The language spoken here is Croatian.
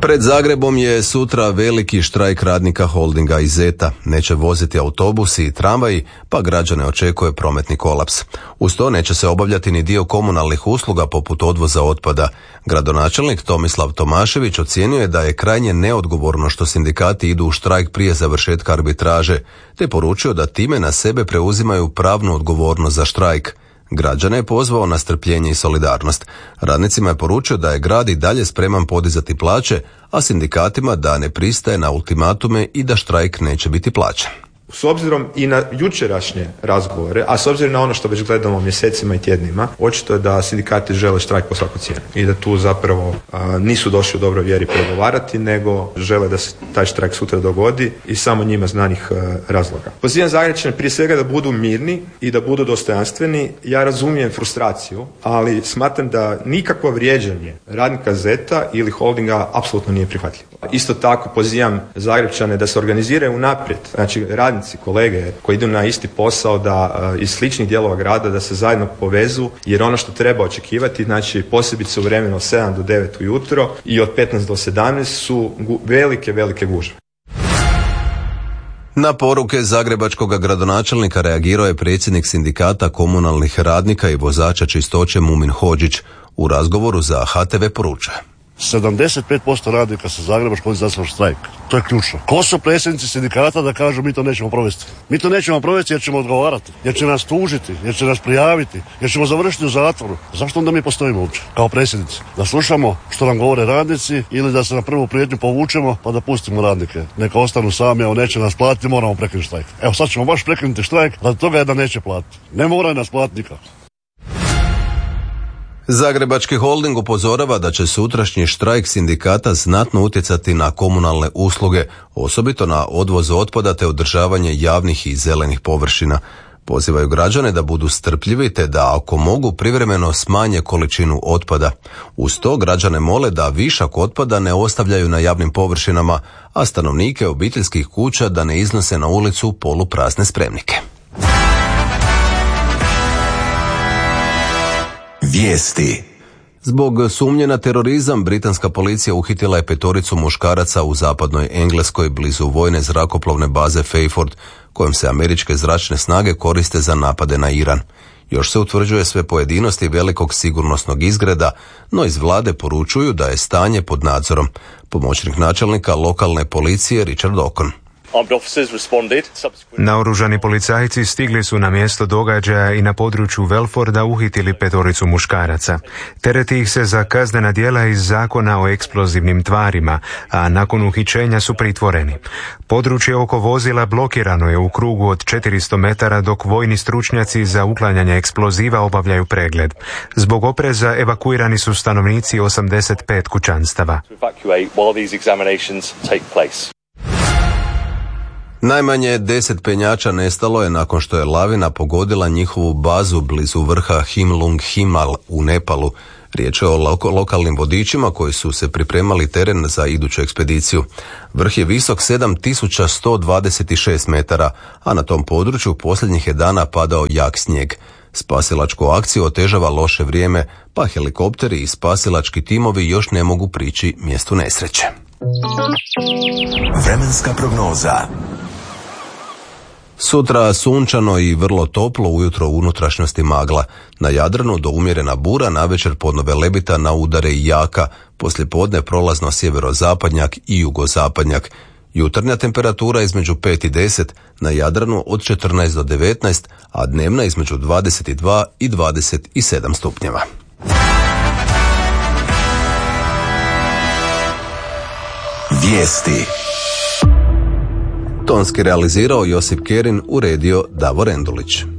Pred Zagrebom je sutra veliki štrajk radnika Holdinga i Zeta. Neće voziti autobusi i tramvaji, pa građane očekuje prometni kolaps. Uz to neće se obavljati ni dio komunalnih usluga poput odvoza otpada. Gradonačelnik Tomislav Tomašević ocijenio je da je krajnje neodgovorno što sindikati idu u štrajk prije završetka arbitraže, te poručio da time na sebe preuzimaju pravnu odgovornost za štrajk. Građane je pozvao na strpljenje i solidarnost. Radnicima je poručio da je grad i dalje spreman podizati plaće, a sindikatima da ne pristaje na ultimatume i da štrajk neće biti plaćen. S obzirom i na jučerašnje razgovore, a s obzirom na ono što već gledamo mjesecima i tjednima, očito je da sindikati žele štrajk po svaku cijenu i da tu zapravo nisu došli u dobroj vjeri pregovarati, nego žele da se taj štrajk sutra dogodi i samo njima znanih razloga. Pozivam Zagrepčane prije svega da budu mirni i da budu dostojanstveni. Ja razumijem frustraciju, ali smatram da nikakvo vrijeđanje radnika Zeta ili Holdinga apsolutno nije prihvatljivo. Isto tako pozivam Zagrepčane da se organiziraju unaprijed, znači radnici, kolege koji idu na isti posao, da iz sličnih dijelova grada da se zajedno povezu, jer ono što treba očekivati, znači posebice u vremenu od 7 do 9 ujutro i od 15 do 17 su velike gužve. Na poruke zagrebačkog gradonačelnika reagirao je predsjednik sindikata komunalnih radnika i vozača čistoće Mumin Hodžić. U razgovoru za HTV poručuje: 75% radnika sa Zagreba školi zaslužno štrajk. To je ključno. Ko su predsjednici sindikata da kažu mi to nećemo provesti? Mi to nećemo provesti jer ćemo odgovarati, jer će nas tužiti, jer će nas prijaviti, jer ćemo završiti u zatvoru. Zašto onda mi postojimo uopće kao predsjednici? Da slušamo što nam govore radnici ili da se na prvu prijetnju povučemo pa da pustimo radnike? Neka ostanu sami, evo neće nas platiti, moramo prekinuti štrajk. Evo sad ćemo baš prekinuti štrajk, radi toga je da neće platiti. Ne moraju nas platiti nikako. Zagrebački holding upozorava da će sutrašnji štrajk sindikata znatno utjecati na komunalne usluge, osobito na odvoz otpada te održavanje javnih i zelenih površina. Pozivaju građane da budu strpljivi te da ako mogu privremeno smanje količinu otpada. Uz to građane mole da višak otpada ne ostavljaju na javnim površinama, a stanovnike obiteljskih kuća da ne iznose na ulicu poluprazne spremnike. Vijesti. Zbog sumnje na terorizam, britanska policija uhitila je 5 muškaraca u zapadnoj Engleskoj blizu vojne zrakoplovne baze Fayford, kojom se američke zračne snage koriste za napade na Iran. Još se utvrđuje sve pojedinosti velikog sigurnosnog izgreda, no iz vlade poručuju da je stanje pod nadzorom. Pomoćnik načelnika lokalne policije Richard Ocon: Naoružani policajci stigli su na mjesto događaja i na području Welforda uhitili 5 muškaraca. Tereti ih se za kaznena djela iz zakona o eksplozivnim tvarima, a nakon uhićenja su pritvoreni. Područje oko vozila blokirano je u krugu od 400 metara dok vojni stručnjaci za uklanjanje eksploziva obavljaju pregled. Zbog opreza evakuirani su stanovnici 85 kućanstava. Najmanje 10 penjača nestalo je nakon što je lavina pogodila njihovu bazu blizu vrha Himlung Himal u Nepalu. Riječ je o lokalnim vodičima koji su se pripremali teren za iduću ekspediciju. Vrh je visok 7126 metara, a na tom području posljednjih je dana padao jak snijeg. Spasilačku akciju otežava loše vrijeme, pa helikopteri i spasilački timovi još ne mogu prići mjestu nesreće. Vremenska prognoza. Sutra sunčano i vrlo toplo, ujutro u unutrašnjosti magla. Na Jadranu do umjerena bura, navečer podnove lebita, na udare i jaka, poslijepodne prolazno sjeverozapadnjak i jugozapadnjak. Jutarnja temperatura između 5 i 10, na Jadranu od 14 do 19, a dnevna između 22 i 27 stupnjeva. Vijesti. Tonski realizirao Josip Kerin, uredio Davor Endulić.